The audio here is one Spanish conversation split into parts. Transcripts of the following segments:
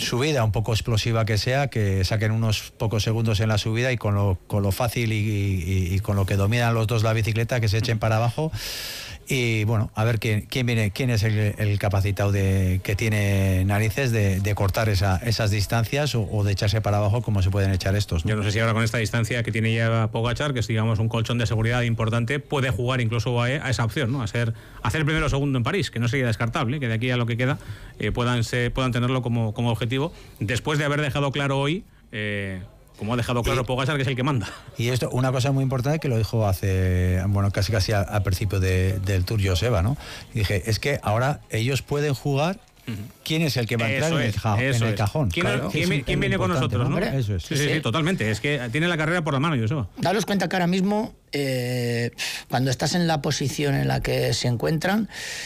subida, un poco explosiva que sea, que saquen unos pocos segundos en la subida y con lo fácil y con lo que dominan los dos la bicicleta, que se echen para abajo. Y bueno, a ver quién es el capacitado que tiene narices de cortar esas distancias o de echarse para abajo como se pueden echar estos, ¿no? Yo no sé si ahora con esta distancia que tiene ya Pogačar, que es digamos un colchón de seguridad importante, puede jugar incluso a esa opción, ¿no? A hacer primero o segundo en París, que no sería descartable, que de aquí a lo que queda puedan tenerlo como objetivo, después de haber dejado claro hoy como ha dejado claro Pogačar, que es el que manda. Y esto, una cosa muy importante que lo dijo casi al principio del Tour Joseba, ¿no? Y dije, es que ahora ellos pueden jugar. ¿Quién es el que va a entrar en el cajón? ¿Quién viene con nosotros, ¿no? Eso es. Sí, totalmente. Es que tiene la carrera por la mano, Joseba. Daros cuenta que ahora mismo, cuando estás en la posición en la que se encuentran,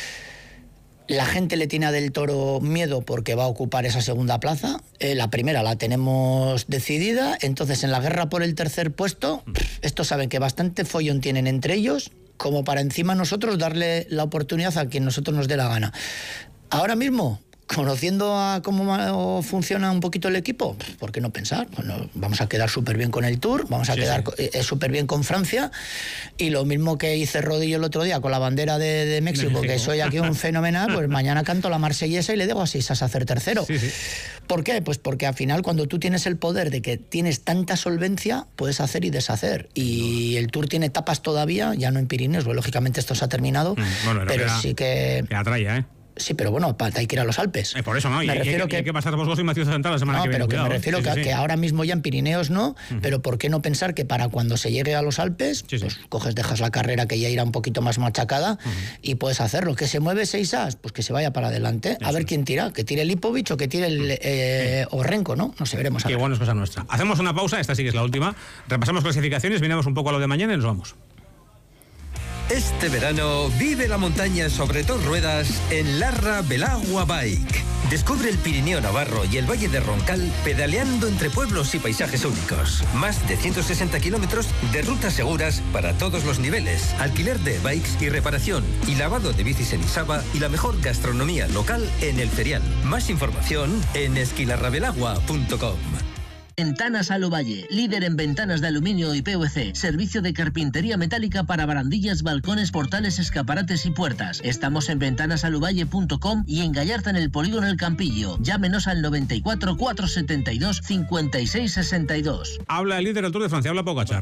la gente le tiene a Del Toro miedo porque va a ocupar esa segunda plaza. La primera la tenemos decidida. Entonces, en la guerra por el tercer puesto, estos saben que bastante follón tienen entre ellos como para encima nosotros darle la oportunidad a quien nosotros nos dé la gana. Ahora mismo, conociendo a cómo funciona un poquito el equipo, ¿por qué no pensar? Bueno, vamos a quedar súper bien con el Tour, vamos a quedar súper bien con Francia, y lo mismo que hice Rodillo el otro día con la bandera de México, que soy aquí un fenomenal, pues mañana canto la marsellesa y le dejo a Sisas hacer tercero. Sí. ¿Por qué? Pues porque al final, cuando tú tienes el poder de que tienes tanta solvencia, puedes hacer y deshacer. Y el Tour tiene etapas todavía, ya no en Pirineos, pues, lógicamente esto se ha terminado, pero sí que... Que atraya, Sí, pero bueno, hay que ir a los Alpes. Por eso no, hay que pasar Boscos y Maciú Central la semana que viene. Pero me refiero que ahora mismo ya en Pirineos no, pero ¿por qué no pensar que para cuando se llegue a los Alpes, pues dejas la carrera que ya irá un poquito más machacada y puedes hacerlo? ¿Que se mueve Sisas? Pues que se vaya para adelante. A ver quién tira, que tire Lipovic o que tire Orrenco, ¿no? No sé, veremos. Qué bueno, es cosa nuestra. Hacemos una pausa, esta sí que es la última. Repasamos clasificaciones, miramos un poco a lo de mañana y nos vamos. Este verano vive la montaña sobre dos ruedas en Larra Belagua Bike. Descubre el Pirineo Navarro y el Valle de Roncal pedaleando entre pueblos y paisajes únicos. Más de 160 kilómetros de rutas seguras para todos los niveles. Alquiler de bikes y reparación y lavado de bicis en Isaba y la mejor gastronomía local en el Ferial. Más información en esquilarrabelagua.com. Ventanas Aluvalle, líder en ventanas de aluminio y PVC. Servicio de carpintería metálica para barandillas, balcones, portales, escaparates y puertas. Estamos en ventanasaluvalle.com y en Gallarta, en el Polígono El Campillo. Llámenos al 94 472 56 62. Habla el líder del Tour de Francia, habla Pogačar.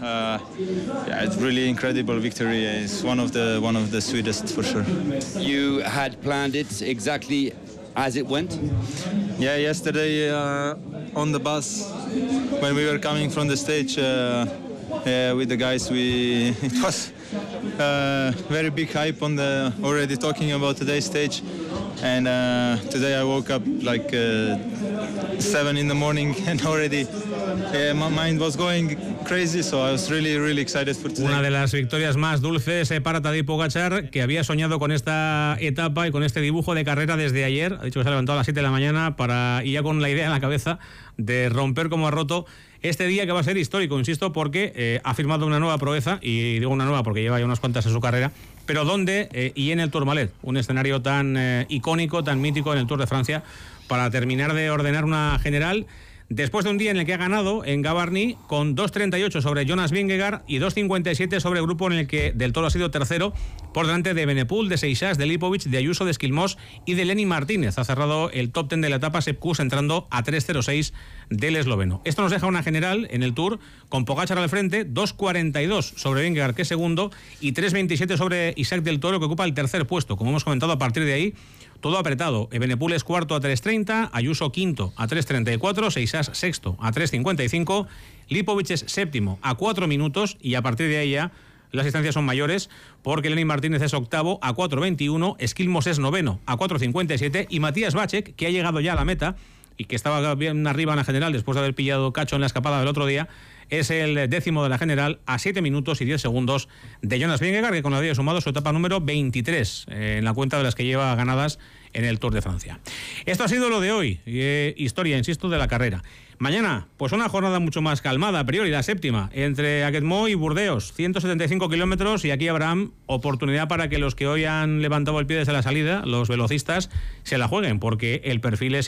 It's really incredible victory. It's one of the sweetest for sure. You had planned it exactly as it went? Yeah, yesterday on the bus when we were coming from the stage with the guys, it was very big hype on already talking about today's stage, and today I woke up like 7 in the morning and already my mind was going crazy, so I was really excited for today. Una de las victorias más dulces para Tadej Pogačar, que había soñado con esta etapa y con este dibujo de carrera desde ayer. Ha dicho que se ha levantado a las 7 de la mañana y ya con la idea en la cabeza de romper como ha roto este día, que va a ser histórico, insisto, porque ha firmado una nueva proeza, y digo una nueva porque lleva ya unas cuantas en su carrera, pero ¿dónde? Y en el Tourmalet, un escenario tan icónico, tan mítico en el Tour de Francia, para terminar de ordenar una general. Después de un día en el que ha ganado en Gavarnie con 2.38 sobre Jonas Vingegaard y 2.57 sobre el grupo en el que Del Toro ha sido tercero, por delante de Benepul, de Seixas, de Lipovic, de Ayuso, de Esquilmós y de Lenny Martínez. Ha cerrado el top 10 de la etapa Sepp Kuss entrando a 3.06 del esloveno. Esto nos deja una general en el Tour con Pogačar al frente, 2.42 sobre Vingegaard, que es segundo, y 3.27 sobre Isaac Del Toro, que ocupa el tercer puesto. Como hemos comentado, a partir de ahí todo apretado. Benepul es cuarto a 3.30, Ayuso quinto a 3.34, Seixas sexto a 3.55, Lipovic es séptimo a 4 minutos, y a partir de ahí ya las distancias son mayores, porque Lenny Martínez es octavo a 4.21, Esquilmos es noveno a 4.57, y Matías Vacek, que ha llegado ya a la meta y que estaba bien arriba en la general después de haber pillado cacho en la escapada del otro día, es el décimo de la general a 7 minutos y 10 segundos de Jonas Vingegaard, que con la había sumado su etapa número 23 en la cuenta de las que lleva ganadas en el Tour de Francia. Esto ha sido lo de hoy, historia, insisto, de la carrera. Mañana, pues una jornada mucho más calmada, a priori, la séptima, entre Aquetmó y Burdeos, 175 kilómetros, y aquí habrá oportunidad para que los que hoy han levantado el pie desde la salida, los velocistas, se la jueguen, porque el perfil es